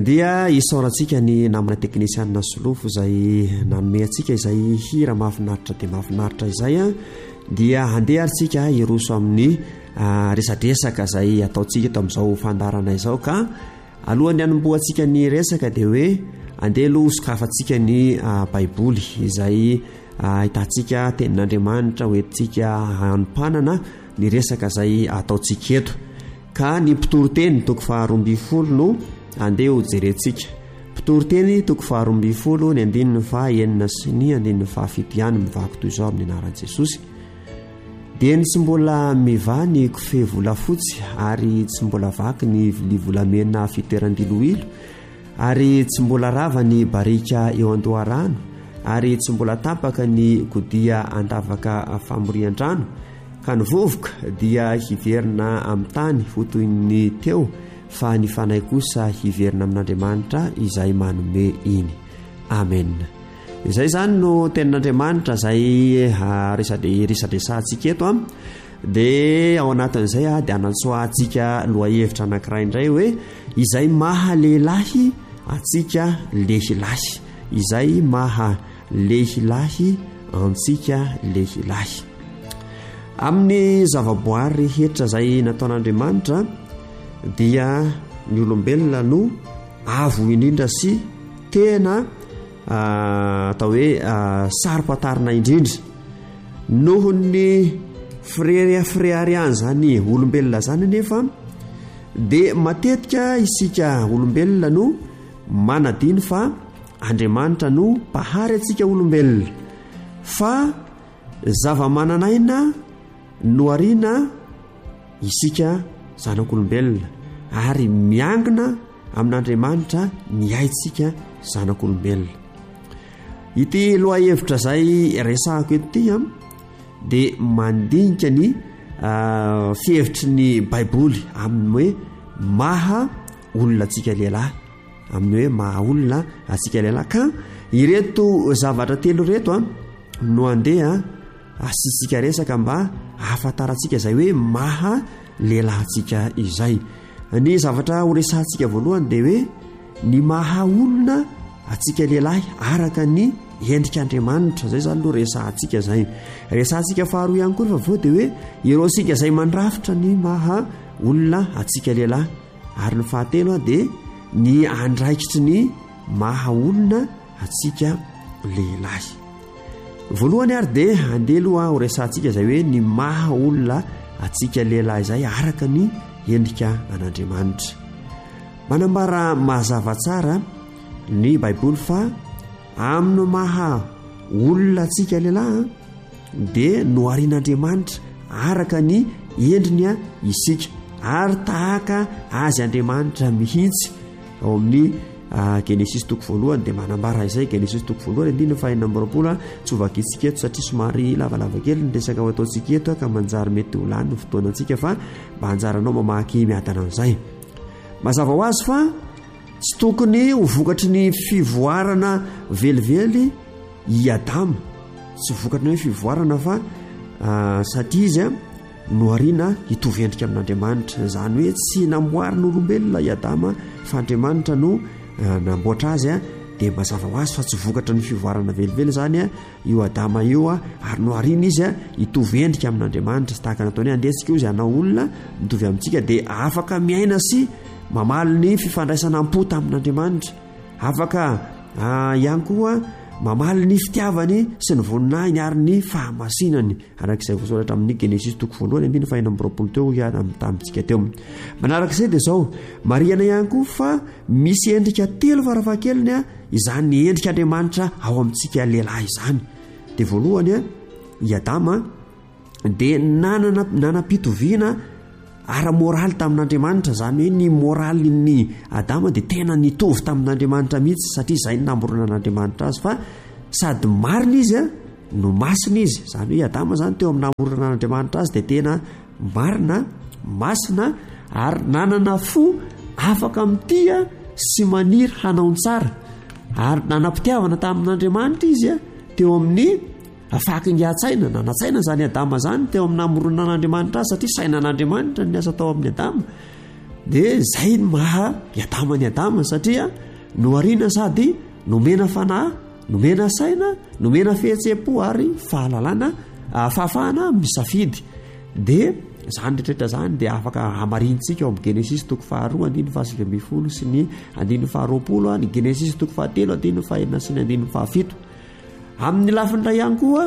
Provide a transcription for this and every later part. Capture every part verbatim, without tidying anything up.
dia isaorantsika ny namana teknisianina solofo izay nanome antsika izay hira mahafinaritra dia mahafinaritra izay a dia handeha arytsika iroso amin'ny resadresaka izay ataontsika eto amin'izao fandarana izao ka alohan'ny hanomboantsika ny resaka dia hoe andeha aloha sokafantsika ny baiboly izay ahitantsika tenin'Andriamanitra hoentintsika hanompanana ny resaka izay ataontsika eto ka ny mpitoroteny toko faharoa ambin'ny folo no andeha ho jerentsika. Mpitoroteny toko faharoa ambin'ny folo ny andininy fahaenina sy ny andininy fahafito ihany mivaky toy izao amin'ny anaran'i Jesosy. Dia ny tsy mbola miva ny kofehy volafotsy ary tsy mbola vaky ny livolamena fitoeran-diloilo ary tsy mbola rava ny barika eo an-doharano ary tsy mbola tapaka ny godia andavaka famorian-drano ka ny vovoka dia hiverina amin'ny tany fotoy ny teo fa ny fanahy kosa hiverina amin'Andriamanitra izay manome iny. Amen. Izay zany no tenin'Andriamanitra izay resadresantsika eto a dia ao anatin'izay a dia anantsoahantsika lohahevitra anankiray indray hoe izay maha lehilahy antsika lehilahy, izay maha lehilahy antsika lehilahy. Amin'ny zavaboary rehetra izay nataon'Andriamanitra dia ny olombelona no avo indrindra sy tena atao hoe sarom-patarina indrindra noho ny fireafirehariany zany olombelona zany nefa dia matetika isika olombelona no manadiny fa Andriamanitra no mpahary antsika olombelona fa zava-mananaina no ariana isika zanak'olombelona ary miangona amin'Andriamanitra ny aintsika zanak'olombelona. Ity lohahevitra izay resahako eto ity a dia mandinika ny fihevitry ny baiboly amin'ny hoe maha olona antsika lehilahy, amin'ny hoe maha olona antsika lehilahy ka ireto zavatra telo reto a no andeha asitsika resaka mba ahafantarantsika izay hoe maha lehilahy antsika izay. Ny zavatra horesantsika voalohany dia hoe ny maha olona antsika lehilahy araka ny endrik'Andriamanitra, zay zany aloha resantsika zay. Resantsika faharoa ihany koa rehefa avy eo dia hoe ireo sika izay mandrafitra ny maha olona antsika lehilahy ary ny fahatelo a dia ny andraikitry ny maha olona antsika lehilahy. Voalohany ary dia andeha aloha ho resantsika izay hoe ny maha olona antsika lehilahy izay araka ny endrika an'Andriamanitra. Manambara mazava tsara ny baiboly fa amin'ny maha olona antsika lehilahy dia noharian'Andriamanitra araka ny endriny isika ary tahaka azy Andriamanitra mihitsy. Ao amin'ny Genesis toko voalohany dia manambara izay. Genesis toko voalohany andininy fahaenina amby roapolo tsy ho vakitsika eto satria somary lavalava kely ny resaka ho ataontsika eto ka manjary mety ho lany ny fotoanantsika fa mba hanjaranao mamaky miadana amin'izay. Mazava ho azy fa tsy tokony ho vokatry ny fivoarana velively i Adama, tsy vokatry ny fivoarana fa satria izy no ariana hitovy endrika amin'Andriamanitra, izany hoe tsy namboarina olombelona i Adama fa Andriamanitra no namboatra azy a dia mazava ho azy fa tsy vokatra ny fivoarana velively zany a io Adama io a ary no ariana izy a hitovy endrika amin'Andriamanitra. Sy tahaka nataony andesika io izy hanao olona mitovy amintsika dia afaka miaina sy mamaly ny fifandraisana am-pota amin'Andriamanitra, afaka ihany koa mamaly ny fitiavany sy ny voninahiny ary ny fahamasinany arak'izay voasoratra amin'ny Genesis toko voalohany andininy fahaenina amby roapolo teo tamintsika teo. Manarak'izay dia izao marihana ihany koa fa misy endrika telo farafahakeliny a izany ny endrik'Andriamanitra ao amintsika lehilahy izany. Dia voalohany a i Adama dia nanana nanam-pitoviana ara-moraly tamin'Andriamanitra, izany hoe ny moraly ny Adama dia tena nitovy tamin'Andriamanitra mihitsy satria izay namorona n'Andriamanitra azy fa sady marina izy a no masina izy. Izany hoe Adama zany teo amin'ny namorona n'Andriamanitra azy dia tena marina, masina ary nanana fo afaka mitia sy maniry hanao tsara ary nanam-pitiavana tamin'Andriamanitra izy a teo amin'ny afakingatsaina nanatsaina zany Adama zany teo amin'ny namorona n'Andriamanitra azy satria saina n'Andriamanitra ny asa tao amin'ny Adama dia zay maha iadamany adama satria noariana sady nomena fanahy nomena saina nomena fihetse-po ary fahalalana fahafahana misafidy dia zany rehetrrehetra zany dia afaka hamarintsika ao amin'ny genesis toko faharoa andiny fahasivy ambin'ny folo sy ny andiny faharoapolo ny genesis toko fahatelo andiny fahaenina sy ny andiny fahafito amin'ny lafiny ray ihany koa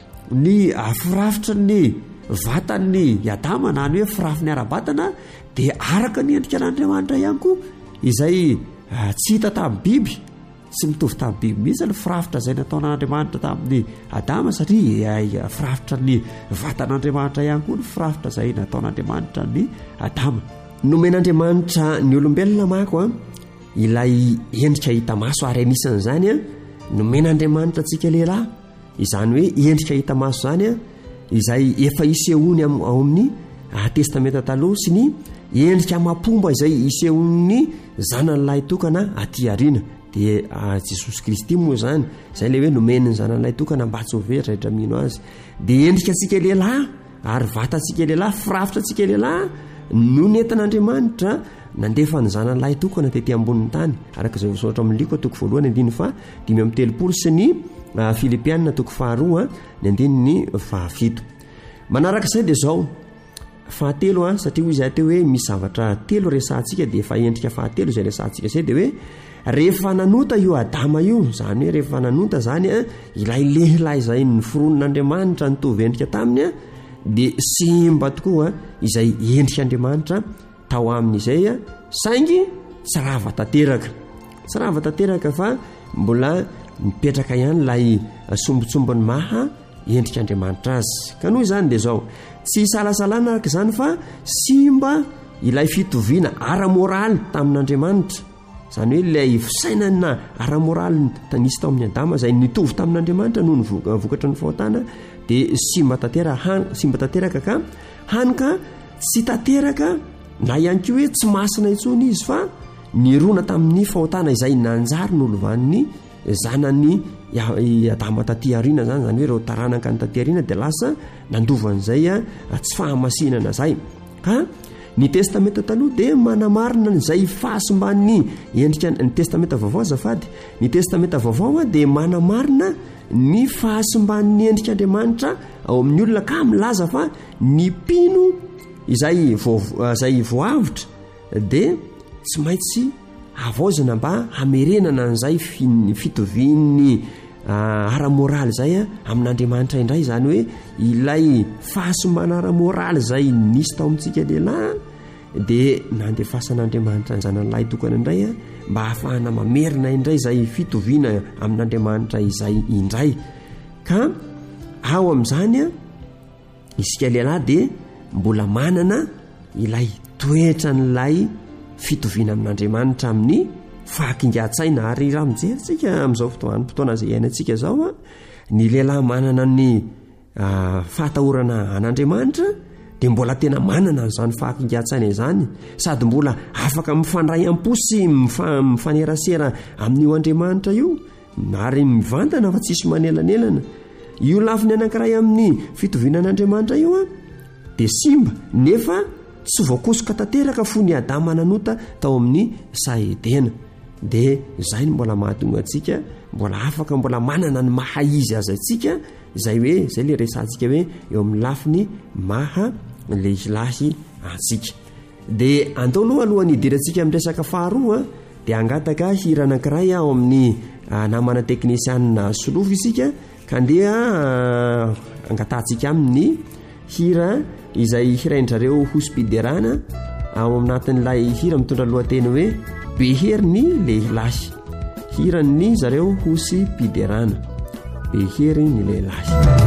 ny firafitra ny vatany adama na ny hoe firafiny ara-batana dia araka ny endrika an'Andriamanitra ihany koa izay tsy hita tamin'ny biby sy mitovy tamin'ny biby mihitsy ny firafitra izay nataon'Andriamanitra tamin'ny adama satria firafitra ny vatan'Andriamanitra ihany koa ny firafitra izay nataon'Andriamanitra ny adama. Nomen'Andriamanitra ny olombelona mako a ilay endrika hita maso ary anisan'izany a nomen'Andriamanitra antsika lehilahy izany hoe endrika hita maso zany a izay efa isehony ao amin'ny testamenta taloha sy ny endrika mapomba izay isehon'ny zanan'ilay tokana aty ariana dia Jesosy Kristy moa zany izay le hoe nomen'ny zanan'ilay tokana mba tsy ho very rehetra mino azy dia endrika antsika lehilahy ary vatantsika lehilahy firafitra antsika lehilahy no nentin'Andriamanitra nandefa ny zanan'ilay tokana tetỳ ambonin'ny tany araka izay voasoratra amin'ny Luka toko voalohany andiny fa dimy amby telopolo sy ny Filipianina toko faharoa ny andiny ny fahafito. Manaraka izay dia zao fahatelo a satria hoy izy teo hoe misy zavatra telo resantsika dia efa endrika fahatelo izay resantsika izay dia hoe rehefa nanota io adama io zany hoe rehefa nanota zany a ilay lehilahy izay ny foron'Andriamanitra nitovy endrika taminy a dia simba tokoa izay endrika Andriamanitra tao amin'izay a saingy tsy rava tanteraka tsy rava tanteraka fa mbola mipetraka ihany lay sombotsombony maha endrika Andriamanitra azy ka noho izany dia zao tsy salasalana araka izany fa simba ilay fitoviana ara-moraly tamin'Andriamanitra zany hoe ilay fisainana ara-moraly tanisy tao amin'ny adama izay nitovy tamin'Andriamanitra noho ny vokatra ny fahotana dia simba tanteraka simba tanteraka ka hany ka tsy tanteraka na ihany koa hoe tsy masina intsony izy fa nirona tamin'ny fahotana izay nanjary nolovan'ny zanany adama taty ariana zany zany hoe reo taranaka ny taty ariana dia lasa nandovan'izay a tsy fahamasinana zay ka ny testamenta taloha dia manamarina izay fahasimban'ny endrika ny testamenta vaovao azafady ny testamenta vaovao a dia manamarina ny fahasimban'ny endrika Andriamanitra ao amin'ny olona ka milaza fa ny mpino izay izay voavitra dia tsy maintsy avaozana mba hamerenana an'izay fitovian'ny ara-moraly zay a amin'Andriamanitra indray zany hoe ilay fahasimbana ara-moraly zay nisy tao amintsika lehilahy dia nandefasan'Andriamanitra ny zanan'ilay tokana indray a mba hahafahana mamerina indray izay fitoviana amin'Andriamanitra izay indray ka ao amin'izany a isika lehilahy dia mbola manana ilay toetra n'ilay fitoviana amin'Andriamanitra amin'ny fahakinga-tsaina ary raha mijerytsika amin'izao fotoana izay iainantsika zao a ny lehilahy manana ny fahatahorana an'Andriamanitra dia mbola tena manana n'izany fahakinga-tsaina izany sady mbola afaka mifandray am-po sy mifanerasera amin'io Andriamanitra io ary mivantana fa tsisy manelanelana io lafiny anankiray amin'ny fitoviana an'Andriamanitra io a dia simba nefa tsy voakosoka tanteraka fo ny adama nanota tao amin'ny Saedena dia izay ny mbola mahatonga antsika mbola afaka mbola manana ny maha izy azy antsika izay hoe izay le resantsika hoe eo amin'ny lafiny maha lehilahy antsika dia andao aloha alohan'ny hidirantsika amin'ny resaka faharoa dia angataka hira anankiray ao amin'ny namana teknisianina solofo isika ka andeha angatantsika amin'ny hira izay hiraindrareo hospiderana ao aminatin'ilay hira mitondra lohateny hoe behery ny lehilahy hirany zareo hospiderana behery ny lehilahy